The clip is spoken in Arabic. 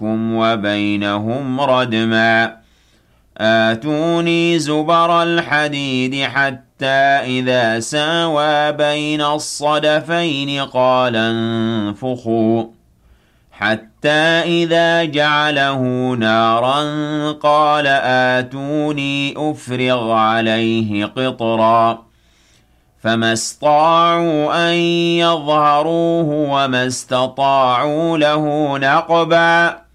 بينكم وبينهم ردما آتوني زبر الحديد حتى إذا ساوى بين الصدفين قال انفخوا حتى إذا جعله نارا قال آتوني أفرغ عليه قطرا فما استطاعوا أن يظهروه وما استطاعوا له نقبا